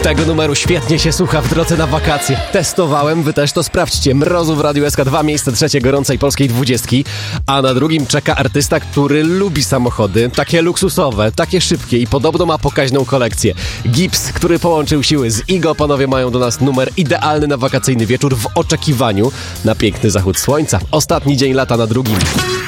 Tego numeru świetnie się słucha w drodze na wakacje. Testowałem, wy też to sprawdźcie. Mrozu w Radiu SK2, miejsce trzecie gorącej polskiej 20. A na drugim czeka artysta, który lubi samochody. Takie luksusowe, takie szybkie i podobno ma pokaźną kolekcję. Gibbs, który połączył siły z Igo. Panowie mają do nas numer idealny na wakacyjny wieczór w oczekiwaniu na piękny zachód słońca. Ostatni dzień lata na drugim.